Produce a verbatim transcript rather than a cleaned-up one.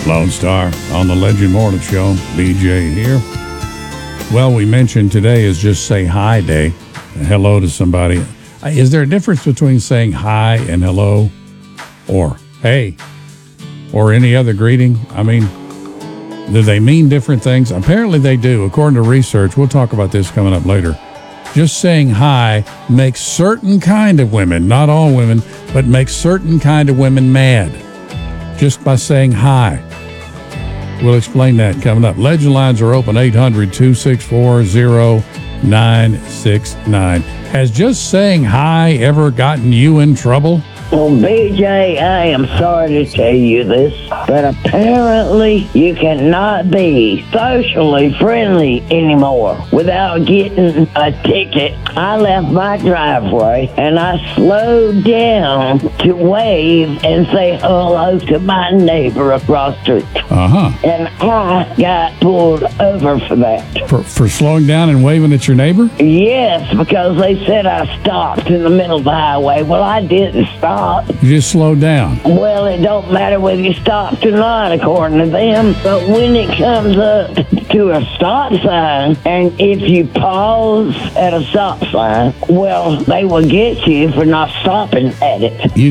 Lone Star on the Legend Morning Show. B J here. Well, we mentioned today is just say hi day. Hello to somebody. Is there a difference between saying hi and hello or hey or any other greeting? I mean, do they mean different things? Apparently they do. According to research, we'll talk about this coming up later. Just saying hi makes certain kind of women, not all women, but makes certain kind of women mad just by saying hi. We'll explain that coming up. Legend lines are open, eight hundred, two six four, zero nine six nine. Has just saying hi ever gotten you in trouble? Well, B J, I am sorry to tell you this, but apparently you cannot be socially friendly anymore without getting a ticket. I left my driveway and I slowed down to wave and say hello to my neighbor across the street. Uh-huh. And I got pulled over for that. For, for slowing down and waving at your neighbor? Yes, because they said I stopped in the middle of the highway. Well, I didn't stop. You just slowed down. Well, it don't matter whether you stopped or not, according to them. But when it comes up to a stop sign, and if you pause at a stop sign, well, they will get you for not stopping at it. You